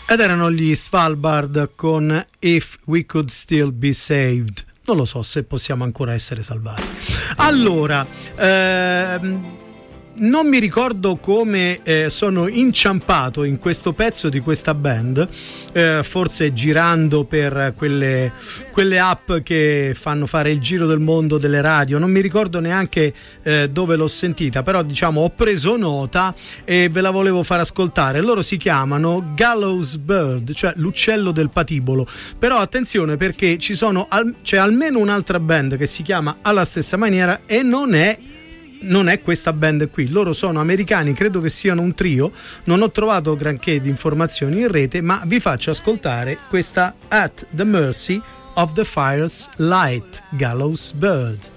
Ed erano gli Svalbard con If We Could Still Be Saved. Non lo so se possiamo ancora essere salvati. Allora, non mi ricordo come sono inciampato in questo pezzo di questa band, forse girando per quelle app che fanno fare il giro del mondo delle radio. Non mi ricordo neanche dove l'ho sentita, però diciamo ho preso nota e ve la volevo far ascoltare. Loro si chiamano Gallows Bird, cioè l'uccello del patibolo. Però attenzione, perché c'è almeno un'altra band che si chiama alla stessa maniera e non è questa band qui. Loro sono americani, credo che siano un trio, non ho trovato granché di informazioni in rete, ma vi faccio ascoltare questa At the Mercy of the Fire's Light, Gallows Bird.